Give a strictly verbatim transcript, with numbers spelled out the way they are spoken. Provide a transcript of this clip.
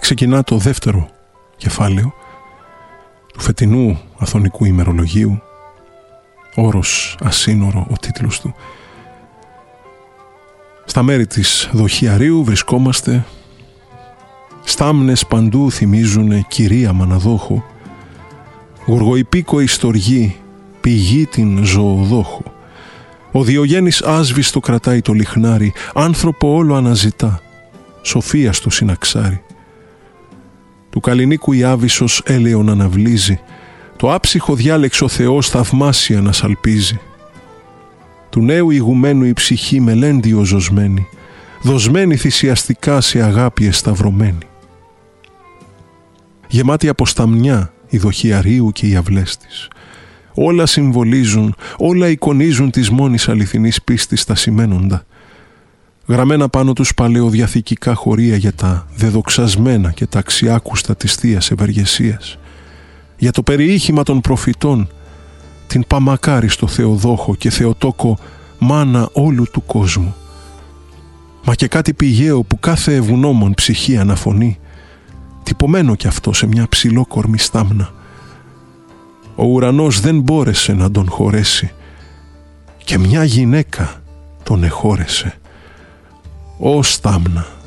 ξεκινά το δεύτερο κεφάλαιο του φετινού Αθωνικού ημερολογίου. Όρος ασύνορο ο τίτλος του. Στα μέρη της Δοχιαρίου βρισκόμαστε. Στάμνες παντού θυμίζουνε κυρία Μαναδόχο. Γοργοϊπίκοη στοργή πηγή την ζωοδόχο. Ο Διογέννης άσβηστο κρατάει το λιχνάρι, άνθρωπο όλο αναζητά, σοφία στο συναξάρι. Του Καλλινίκου η Άβυσσος έλεον αναβλύζει, το άψυχο διάλεξε ο Θεός θαυμάσια να σαλπίζει. Του νέου ηγουμένου η ψυχή μελέντιο ζωσμένη, δοσμένη θυσιαστικά σε αγάπη εσταυρωμένη. Γεμάτη από σταμνιά η Δοχιαρίου και οι αυλές της. Όλα συμβολίζουν, όλα εικονίζουν της μόνης αληθινής πίστης τα σημαίνοντα. Γραμμένα πάνω τους παλαιοδιαθηκικά χωρία για τα δεδοξασμένα και τα αξιάκουστα της Θείας Ευεργεσίας. Για το περιείχημα των προφητών, την παμακάριστο Θεοδόχο και Θεοτόκο μάνα όλου του κόσμου. Μα και κάτι πηγαίο που κάθε ευγνώμων ψυχή αναφωνεί, τυπωμένο κι αυτό σε μια ψηλόκορμη στάμνα. Ο ουρανός δεν μπόρεσε να τον χωρέσει και μια γυναίκα τον εχώρεσε. Ω στάμνα,